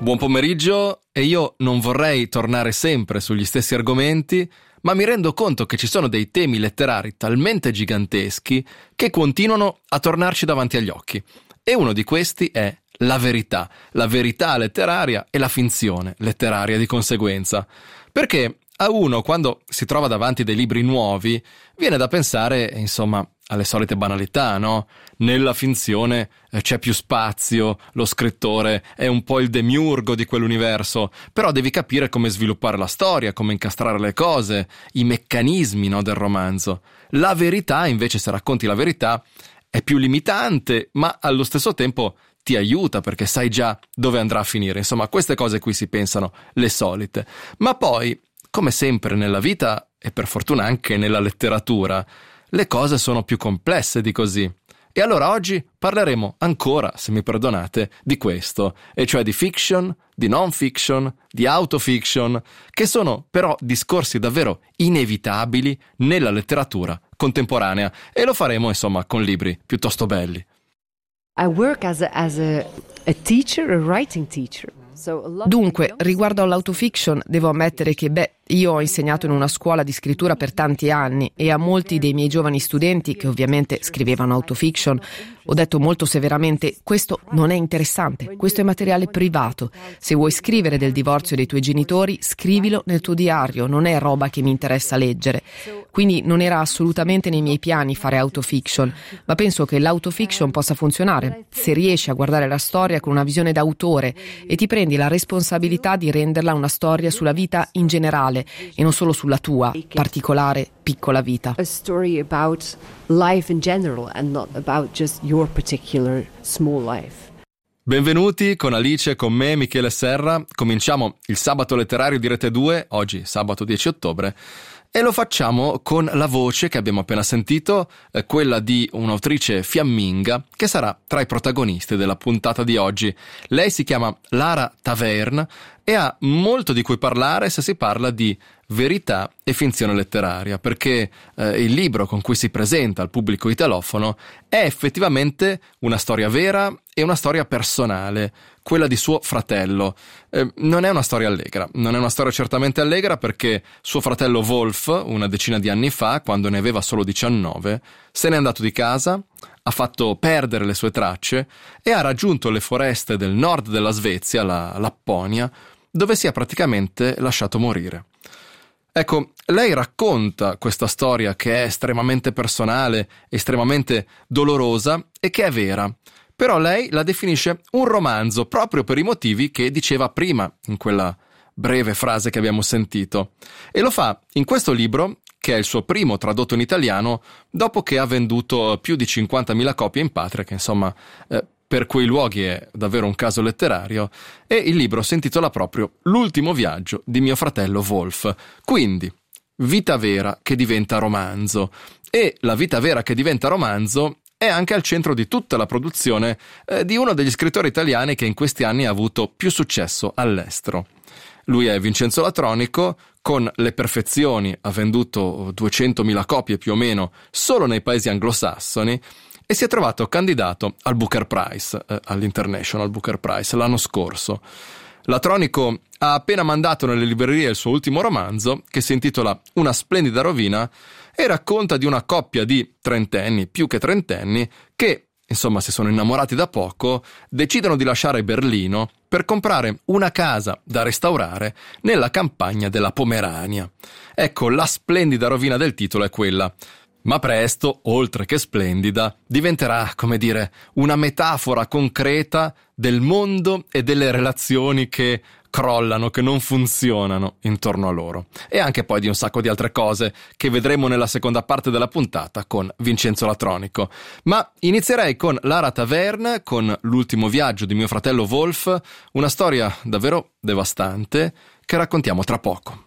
Buon pomeriggio, e io non vorrei tornare sempre sugli stessi argomenti, ma mi rendo conto che ci sono dei temi letterari talmente giganteschi che continuano a tornarci davanti agli occhi. E uno di questi è la verità letteraria e la finzione letteraria di conseguenza. Perché a uno, quando si trova davanti dei libri nuovi, viene da pensare, insomma, alle solite banalità, no? Nella finzione c'è più spazio, lo scrittore è un po' il demiurgo di quell'universo, però devi capire come sviluppare la storia, come incastrare le cose, i meccanismi, no, del romanzo. La verità, invece, se racconti la verità, è più limitante, ma allo stesso tempo ti aiuta perché sai già dove andrà a finire. Insomma, queste cose qui si pensano le solite. Ma poi, come sempre nella vita, e per fortuna anche nella letteratura, le cose sono più complesse di così. E allora oggi parleremo ancora, se mi perdonate, di questo, e cioè di fiction, di non-fiction, di autofiction, che sono però discorsi davvero inevitabili nella letteratura contemporanea, e lo faremo insomma con libri piuttosto belli. I work as a teacher, a writing teacher. Dunque, riguardo all'autofiction, devo ammettere che, io ho insegnato in una scuola di scrittura per tanti anni e a molti dei miei giovani studenti, che ovviamente scrivevano autofiction, ho detto molto severamente: questo non è interessante, questo è materiale privato. Se vuoi scrivere del divorzio dei tuoi genitori, scrivilo nel tuo diario, non è roba che mi interessa leggere. Quindi non era assolutamente nei miei piani fare autofiction, ma penso che l'autofiction possa funzionare se riesci a guardare la storia con una visione d'autore e ti prendi la responsabilità di renderla una storia sulla vita in generale e non solo sulla tua particolare piccola vita. A story about life in general and not about just your particular small life. Benvenuti con Alice e con me, Michele Serra. Cominciamo il Sabato Letterario di Rete 2, oggi sabato 10 ottobre, e lo facciamo con la voce che abbiamo appena sentito, quella di un'autrice fiamminga che sarà tra i protagonisti della puntata di oggi. Lei si chiama Lara Taverne e ha molto di cui parlare se si parla di verità e finzione letteraria, perché il libro con cui si presenta al pubblico italofono è effettivamente una storia vera e una storia personale, quella di suo fratello. Non è una storia allegra, non è una storia certamente allegra, perché suo fratello Wolf, una decina di anni fa, quando ne aveva solo 19, se n'è andato di casa, ha fatto perdere le sue tracce e ha raggiunto le foreste del nord della Svezia, la Lapponia, dove si è praticamente lasciato morire. Ecco, lei racconta questa storia che è estremamente personale, estremamente dolorosa e che è vera. Però lei la definisce un romanzo proprio per i motivi che diceva prima, in quella breve frase che abbiamo sentito. E lo fa in questo libro, che è il suo primo tradotto in italiano, dopo che ha venduto più di 50.000 copie in patria, che insomma per quei luoghi è davvero un caso letterario, e il libro si intitola proprio L'ultimo viaggio di mio fratello Wolf. Quindi, vita vera che diventa romanzo. E la vita vera che diventa romanzo è anche al centro di tutta la produzione di uno degli scrittori italiani che in questi anni ha avuto più successo all'estero. Lui è Vincenzo Latronico. Con Le Perfezioni ha venduto 200.000 copie più o meno solo nei paesi anglosassoni e si è trovato candidato al Booker Prize, all'International Booker Prize, l'anno scorso. Latronico ha appena mandato nelle librerie il suo ultimo romanzo, che si intitola Una splendida rovina, e racconta di una coppia di trentenni, più che trentenni, che, insomma, si sono innamorati da poco, decidono di lasciare Berlino per comprare una casa da restaurare nella campagna della Pomerania. Ecco, la splendida rovina del titolo è quella. Ma presto, oltre che splendida, diventerà, come dire, una metafora concreta del mondo e delle relazioni che crollano, che non funzionano intorno a loro. E anche poi di un sacco di altre cose che vedremo nella seconda parte della puntata con Vincenzo Latronico. Ma inizierei con Lara Taverne, con L'ultimo viaggio di mio fratello Wolf, una storia davvero devastante che raccontiamo tra poco.